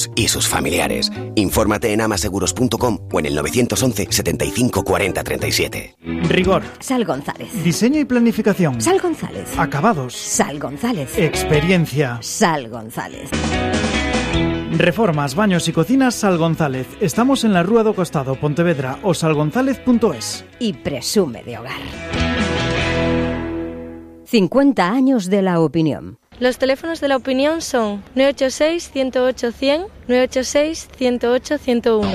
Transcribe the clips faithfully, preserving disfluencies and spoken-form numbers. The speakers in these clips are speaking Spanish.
y sus familiares. Infórmate en amaseguros punto com o en el nueve once setenta y cinco cuarenta treinta y siete. Rigor. Sal González. Diseño y planificación. Sal González. Acabados. Sal González. Experiencia. Sal González. Reformas, baños y cocinas Sal González. Estamos en la Rúa do Costado, Pontevedra o salgonzález punto es. Y presume de hogar. cincuenta años de la opinión. Los teléfonos de la opinión son nueve ocho seis, uno cero ocho, cien, nueve ocho seis, uno cero ocho, ciento uno.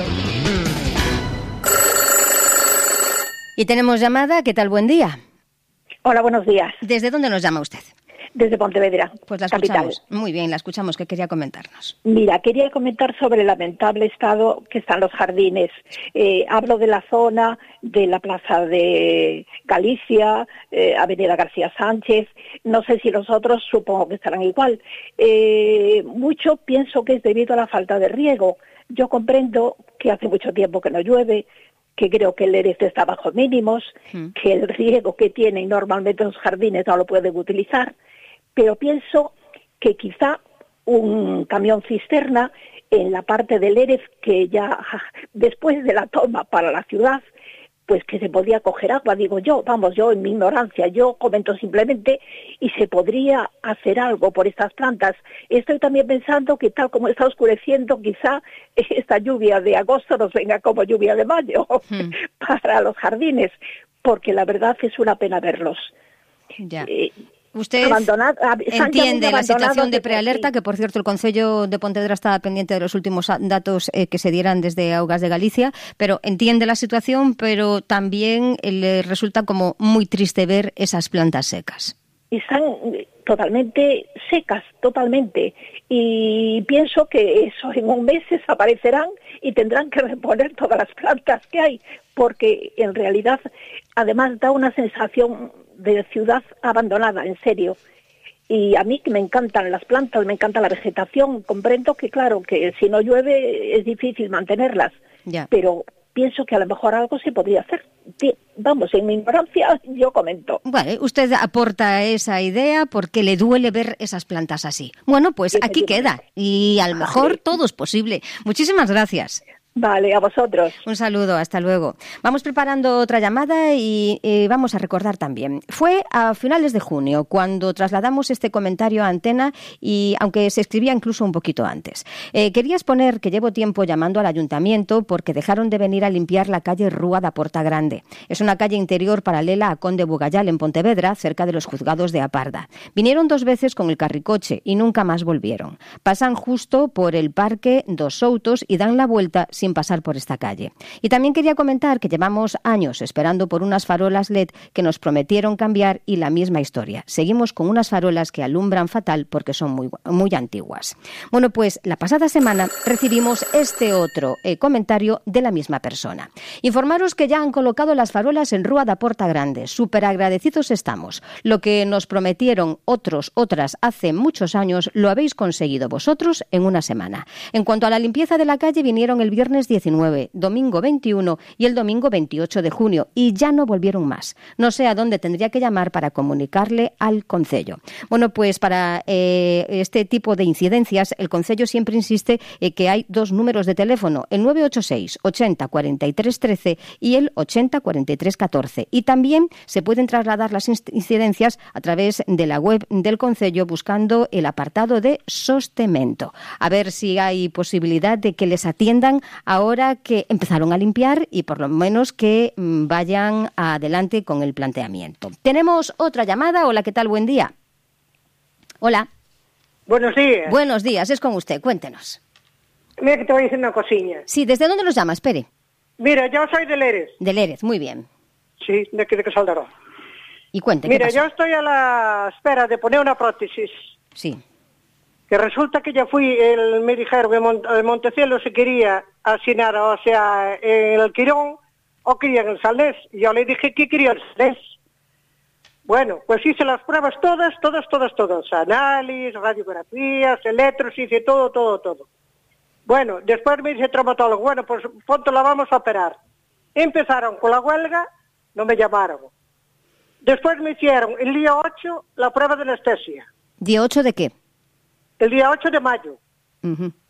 Y tenemos llamada. ¿Qué tal? Buen día. Hola, buenos días. ¿Desde dónde nos llama usted? Desde Pontevedra, Pues la capital. escuchamos. Muy bien, la escuchamos. ¿Qué quería comentarnos? Mira, quería comentar sobre el lamentable estado que están los jardines. Eh, hablo de la zona de la Plaza de Galicia, eh, Avenida García Sánchez. No sé si los otros, supongo que estarán igual. Eh, mucho pienso que es debido a la falta de riego. Yo comprendo que hace mucho tiempo que no llueve, que creo que el EREF está bajo mínimos, mm. que el riego que tienen normalmente los jardines no lo pueden utilizar, pero pienso que quizá un camión cisterna en la parte del EREF, que ya después de la toma para la ciudad, pues que se podía coger agua, digo yo, vamos, yo en mi ignorancia, yo comento simplemente, y se podría hacer algo por estas plantas. Estoy también pensando que tal como está oscureciendo, quizá esta lluvia de agosto nos venga como lluvia de mayo hmm. para los jardines, porque la verdad es una pena verlos. Ya. Eh, Usted entiende la situación de prealerta, que por cierto el Concello de Pontevedra estaba pendiente de los últimos datos eh, que se dieran desde Augas de Galicia, pero entiende la situación, pero también eh, le resulta como muy triste ver esas plantas secas. Están totalmente secas, totalmente, y pienso que eso en un mes desaparecerán y tendrán que reponer todas las plantas que hay, porque en realidad además da una sensación de ciudad abandonada, en serio. Y a mí que me encantan las plantas, me encanta la vegetación, comprendo que claro, que si no llueve es difícil mantenerlas, ya. Pero pienso que a lo mejor algo se podría hacer. Vamos, en mi ignorancia yo comento. Vale, usted aporta esa idea porque le duele ver esas plantas así. Bueno, pues sí, aquí queda y a lo mejor vale. Todo es posible. Muchísimas gracias. Vale, a vosotros. Un saludo, hasta luego. Vamos preparando otra llamada y eh, vamos a recordar también. Fue a finales de junio cuando trasladamos este comentario a Antena, y aunque se escribía incluso un poquito antes. Eh, quería exponer que llevo tiempo llamando al ayuntamiento porque dejaron de venir a limpiar la calle Rúa da Porta Grande. Es una calle interior paralela a Conde Bugallal en Pontevedra, cerca de los juzgados de A Parda. Vinieron dos veces con el carricoche y nunca más volvieron. Pasan justo por el Parque dos Soutos y dan la vuelta sin pasar por esta calle. Y también quería comentar que llevamos años esperando por unas farolas L E D que nos prometieron cambiar y la misma historia. Seguimos con unas farolas que alumbran fatal porque son muy, muy antiguas. Bueno, pues la pasada semana recibimos este otro eh, comentario de la misma persona. Informaros que ya han colocado las farolas en Rúa da Porta Grande. Súper agradecidos estamos. Lo que nos prometieron otros, otras hace muchos años, lo habéis conseguido vosotros en una semana. En cuanto a la limpieza de la calle, vinieron el viernes diecinueve, domingo veintiuno y el domingo veintiocho de junio y ya no volvieron más. No sé a dónde tendría que llamar para comunicarle al Concello. Bueno, pues para eh, este tipo de incidencias el Concello siempre insiste eh, que hay dos números de teléfono, el nueve ocho seis ochenta cuarenta y tres trece y el ochenta cuarenta y tres catorce, y también se pueden trasladar las incidencias a través de la web del Concello buscando el apartado de Sostemento. A ver si hay posibilidad de que les atiendan ahora que empezaron a limpiar y por lo menos que mmm, vayan adelante con el planteamiento. Tenemos otra llamada. Hola, ¿qué tal? Buen día. Hola. Buenos días. Buenos días, es con usted. Cuéntenos. Mira que te voy a decir una cosilla. Sí, ¿desde dónde nos llama? Espere. Mira, yo soy de Lérez. De Lérez, muy bien. Sí, de aquí de Casaldaró. Y cuente, Mira, ¿qué pasó? yo estoy a la espera de poner una prótesis. Sí. Que resulta que ya fui, el, me dijeron que Mont, el Montecielo se quería asignar, o sea, en el Quirón, o quería en el Salnés. Y yo le dije que quería el Salnés. Bueno, pues hice las pruebas todas, todas, todas, todas. Análisis, radiografías, electros, hice todo, todo, todo. Bueno, después me dice el traumatólogo, bueno, pues pronto la vamos a operar. Empezaron con la huelga, no me llamaron. Después me hicieron el día ocho la prueba de anestesia. ¿Día ocho de qué? El día ocho de mayo. Uh-huh.